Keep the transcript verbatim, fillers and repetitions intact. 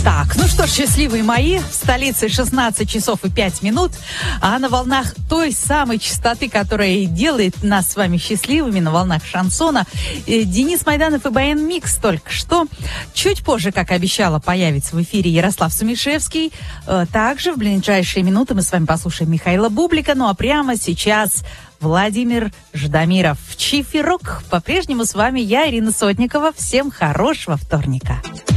Так, ну что ж, счастливые мои, в столице шестнадцать часов и пять минут, а на волнах той самой частоты, которая делает нас с вами счастливыми, на волнах шансона, Денис Майданов и Баян Микс только что. Чуть позже, как обещала, появится в эфире Ярослав Сумишевский. Также в ближайшие минуты мы с вами послушаем Михаила Бублика, ну а прямо сейчас Владимир Ждамиров. Чифирок. По-прежнему с вами я, Ирина Сотникова. Всем хорошего вторника.